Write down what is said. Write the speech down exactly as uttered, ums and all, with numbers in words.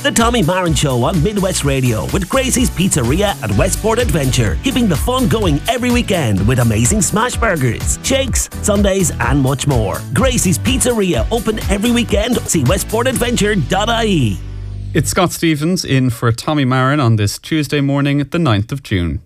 The Tommy Marin Show on Midwest Radio with Gracie's Pizzeria at Westport Adventure, keeping the fun going every weekend with amazing smash burgers, shakes, sundaes and much more. Gracie's Pizzeria, open every weekend. See westport adventure dot I E. It's Scott Stevens in for Tommy Marin on this Tuesday morning, the ninth of June.